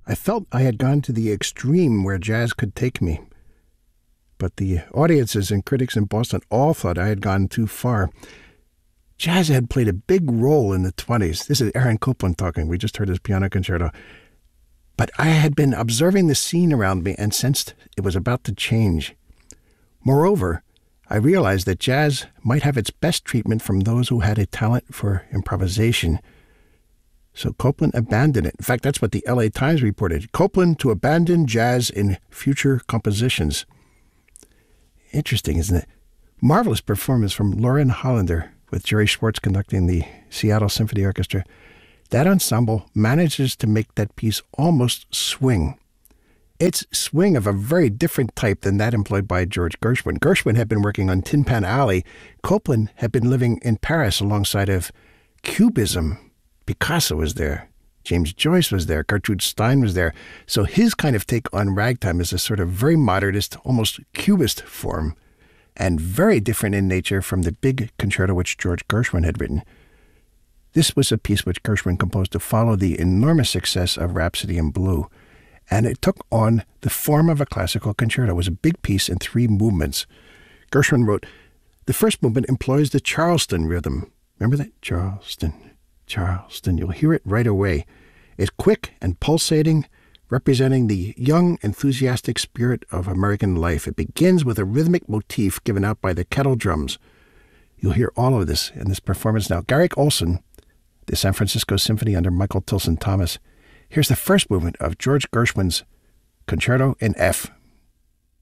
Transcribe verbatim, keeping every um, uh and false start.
I felt I had gone to the extreme where jazz could take me. But the audiences and critics in Boston all thought I had gone too far. Jazz had played a big role in the twenties. This is Aaron Copland talking. We just heard his piano concerto. But I had been observing the scene around me and sensed it was about to change. Moreover, I realized that jazz might have its best treatment from those who had a talent for improvisation. So Copland abandoned it. In fact, that's what the L A Times reported. Copland to abandon jazz in future compositions. Interesting, isn't it? Marvelous performance from Lauren Hollander, with Jerry Schwartz conducting the Seattle Symphony Orchestra. That ensemble manages to make that piece almost swing. It's swing of a very different type than that employed by George Gershwin. Gershwin had been working on Tin Pan Alley. Copland had been living in Paris alongside of Cubism. Picasso was there. James Joyce was there. Gertrude Stein was there. So his kind of take on ragtime is a sort of very modernist, almost cubist form, and very different in nature from the big concerto which George Gershwin had written. This was a piece which Gershwin composed to follow the enormous success of Rhapsody in Blue, and it took on the form of a classical concerto. It was a big piece in three movements. Gershwin wrote, the first movement employs the Charleston rhythm. Remember that? Charleston, Charleston. You'll hear it right away. It's quick and pulsating, representing the young, enthusiastic spirit of American life. It begins with a rhythmic motif given out by the kettle drums. You'll hear all of this in this performance now. Garrick Olson, the San Francisco Symphony under Michael Tilson Thomas. Here's the first movement of George Gershwin's Concerto in F.